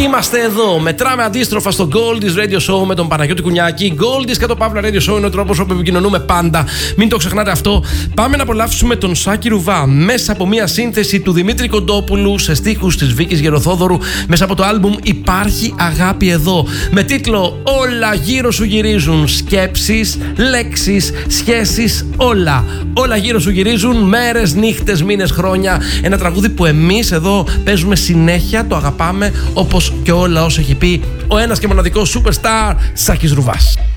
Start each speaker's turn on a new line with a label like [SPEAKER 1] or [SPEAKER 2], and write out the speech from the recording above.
[SPEAKER 1] Είμαστε εδώ, μετράμε αντίστροφα στο Goldie's Radio Show με τον Παναγιώτη Κουνιάκη. Goldie's και το Παύλα Radio Show είναι ο τρόπος όπου επικοινωνούμε πάντα. Μην το ξεχνάτε αυτό. Πάμε να απολαύσουμε τον Σάκη Ρουβά μέσα από μια σύνθεση του Δημήτρη Κοντόπουλου σε στίχους της Βίκης Γεροθόδωρου, μέσα από το άλμπουμ Υπάρχει Αγάπη Εδώ. Με τίτλο Όλα γύρω σου γυρίζουν. Σκέψεις, λέξεις, σχέσεις, όλα. Όλα γύρω σου γυρίζουν, μέρες, νύχτες, μήνες, χρόνια. Ένα τραγούδι που εμείς εδώ παίζουμε συνέχεια, το αγαπάμε όπως και όλα όσα έχει πει ο ένας και μοναδικός superstar Σάκης Ρουβάς.